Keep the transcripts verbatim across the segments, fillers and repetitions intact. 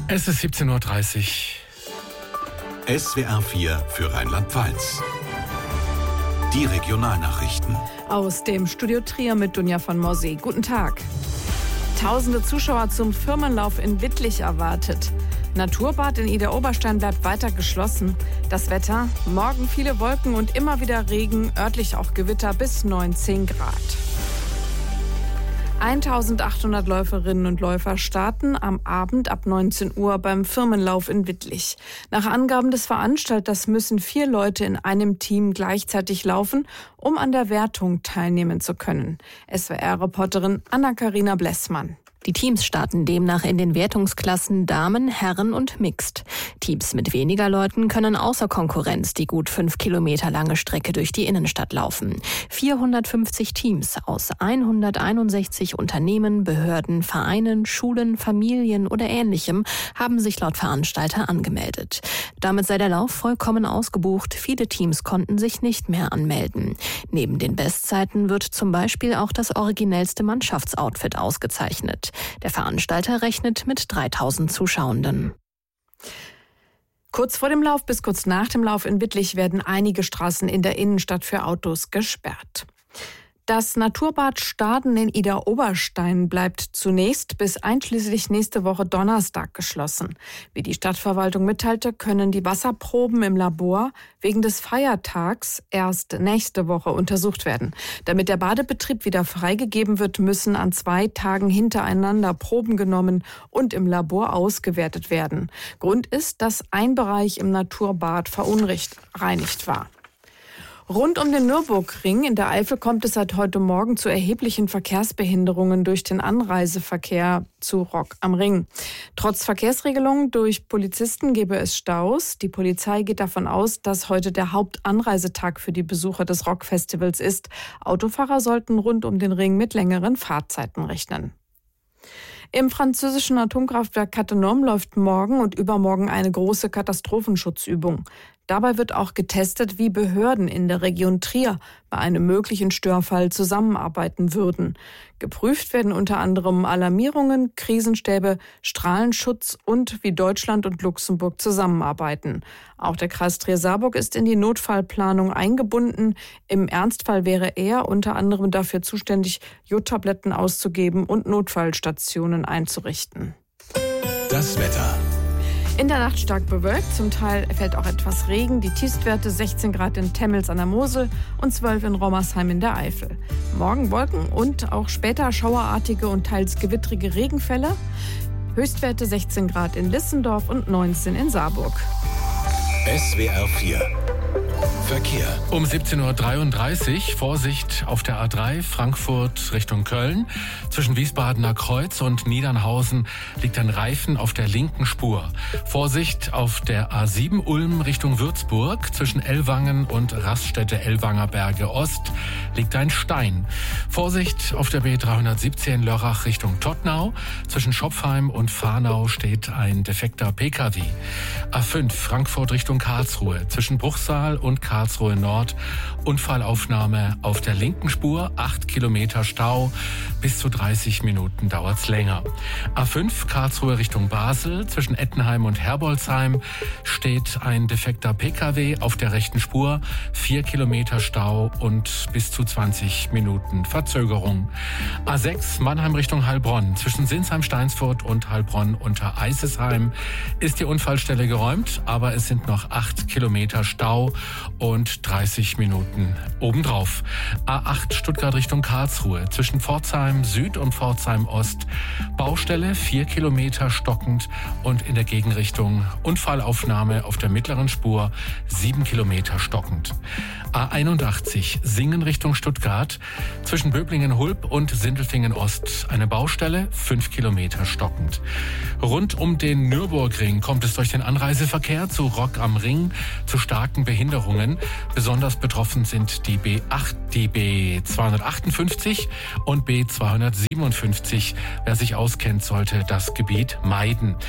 Es ist siebzehn Uhr dreißig. S W R vier für Rheinland-Pfalz. Die Regionalnachrichten. Aus dem Studio Trier mit Dunja von Morsee. Guten Tag. Tausende Zuschauer zum Firmenlauf in Wittlich erwartet. Naturbad in Idar-Oberstein bleibt weiter geschlossen. Das Wetter: morgen viele Wolken und immer wieder Regen, örtlich auch Gewitter bis neunzehn Grad. eintausendachthundert Läuferinnen und Läufer starten am Abend ab neunzehn Uhr beim Firmenlauf in Wittlich. Nach Angaben des Veranstalters müssen vier Leute in einem Team gleichzeitig laufen, um an der Wertung teilnehmen zu können. S W R-Reporterin Anna-Karina Blessmann. Die Teams starten demnach in den Wertungsklassen Damen, Herren und Mixed. Teams mit weniger Leuten können außer Konkurrenz die gut fünf Kilometer lange Strecke durch die Innenstadt laufen. vierhundertfünfzig Teams aus hunderteinundsechzig Unternehmen, Behörden, Vereinen, Schulen, Familien oder Ähnlichem haben sich laut Veranstalter angemeldet. Damit sei der Lauf vollkommen ausgebucht. Viele Teams konnten sich nicht mehr anmelden. Neben den Bestzeiten wird zum Beispiel auch das originellste Mannschaftsoutfit ausgezeichnet. Der Veranstalter rechnet mit dreitausend Zuschauenden. Kurz vor dem Lauf bis kurz nach dem Lauf in Wittlich werden einige Straßen in der Innenstadt für Autos gesperrt. Das Naturbad Staden in Idar-Oberstein bleibt zunächst bis einschließlich nächste Woche Donnerstag geschlossen. Wie die Stadtverwaltung mitteilte, können die Wasserproben im Labor wegen des Feiertags erst nächste Woche untersucht werden. Damit der Badebetrieb wieder freigegeben wird, müssen an zwei Tagen hintereinander Proben genommen und im Labor ausgewertet werden. Grund ist, dass ein Bereich im Naturbad verunreinigt war. Rund um den Nürburgring in der Eifel kommt es seit heute Morgen zu erheblichen Verkehrsbehinderungen durch den Anreiseverkehr zu Rock am Ring. Trotz Verkehrsregelungen durch Polizisten gebe es Staus. Die Polizei geht davon aus, dass heute der Hauptanreisetag für die Besucher des Rockfestivals ist. Autofahrer sollten rund um den Ring mit längeren Fahrzeiten rechnen. Im französischen Atomkraftwerk Cattenom läuft morgen und übermorgen eine große Katastrophenschutzübung. Dabei wird auch getestet, wie Behörden in der Region Trier bei einem möglichen Störfall zusammenarbeiten würden. Geprüft werden unter anderem Alarmierungen, Krisenstäbe, Strahlenschutz und wie Deutschland und Luxemburg zusammenarbeiten. Auch der Kreis Trier-Saarburg ist in die Notfallplanung eingebunden. Im Ernstfall wäre er unter anderem dafür zuständig, Jodtabletten auszugeben und Notfallstationen einzurichten. Das Wetter. In der Nacht stark bewölkt, zum Teil fällt auch etwas Regen. Die Tiefstwerte sechzehn Grad in Temmels an der Mosel und zwölf in Rommersheim in der Eifel. Morgen Wolken und auch später schauerartige und teils gewittrige Regenfälle. Höchstwerte sechzehn Grad in Lissendorf und neunzehn in Saarburg. S W R vier Verkehr. Um siebzehn Uhr dreiunddreißig Vorsicht auf der A drei Frankfurt Richtung Köln. Zwischen Wiesbadener Kreuz und Niedernhausen liegt ein Reifen auf der linken Spur. Vorsicht auf der A sieben Ulm Richtung Würzburg. Zwischen Ellwangen und Raststätte Ellwanger Berge Ost liegt ein Stein. Vorsicht auf der B dreihundertsiebzehn Lörrach Richtung Todtnau. Zwischen Schopfheim und Fahnau steht ein defekter P K W. A fünf Frankfurt Richtung Karlsruhe. Zwischen Bruchsal und Karlsruhe Nord. Unfallaufnahme auf der linken Spur, acht Kilometer Stau. Bis zu dreißig Minuten dauert's länger. A fünf Karlsruhe Richtung Basel. Zwischen Ettenheim und Herbolzheim steht ein defekter P K W auf der rechten Spur. vier Kilometer Stau und bis zu zwanzig Minuten Verzögerung. A sechs Mannheim Richtung Heilbronn. Zwischen Sinsheim-Steinsfurt und Heilbronn unter Eisesheim ist die Unfallstelle geräumt, aber es sind noch acht Kilometer Stau und dreißig Minuten obendrauf. A acht Stuttgart Richtung Karlsruhe. Zwischen Pforzheim Süd und Pforzheim Ost. Baustelle vier Kilometer stockend und in der Gegenrichtung Unfallaufnahme auf der mittleren Spur sieben Kilometer stockend. A einundachtzig Singen Richtung Stuttgart. Zwischen Böblingen-Hulb und Sindelfingen Ost eine Baustelle, fünf Kilometer stockend. Rund um den Nürburgring kommt es durch den Anreiseverkehr zu Rock am Ring zu starken Behinderungen. Besonders betroffen sind die B acht, die B zweihundertachtundfünfzig und B zweihundertsiebenundfünfzig. Wer sich auskennt, sollte das Gebiet meiden.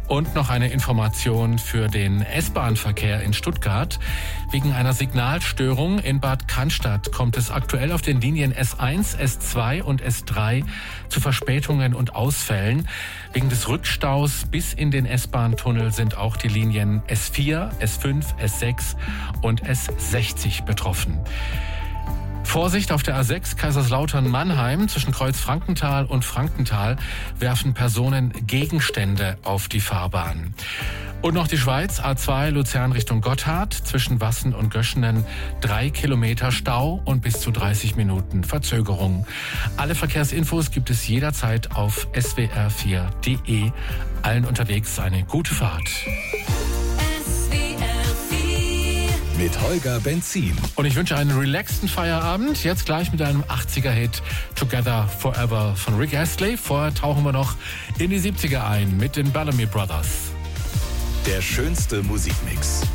Und noch eine Information für den S-Bahn-Verkehr in Stuttgart. Wegen einer Signalstörung in Bad Cannstatt kommt es aktuell auf den Linien S eins, S zwei und S drei zu Verspätungen und Ausfällen. Wegen des Rückstaus bis in den S-Bahn-Tunnel sind auch die Linien S vier, S fünf, S sechs und S sechzig betroffen. Vorsicht auf der A sechs Kaiserslautern-Mannheim. Zwischen Kreuz-Frankenthal und Frankenthal werfen Personen Gegenstände auf die Fahrbahn. Und noch die Schweiz, A zwei Luzern Richtung Gotthard. Zwischen Wassen und Göschenen drei Kilometer Stau und bis zu dreißig Minuten Verzögerung. Alle Verkehrsinfos gibt es jederzeit auf S W R vier punkt de. Allen unterwegs eine gute Fahrt. Mit Holger Benzin. Und ich wünsche einen relaxten Feierabend. Jetzt gleich mit einem achtziger-Hit Together Forever von Rick Astley. Vorher tauchen wir noch in die siebziger ein mit den Bellamy Brothers. Der schönste Musikmix.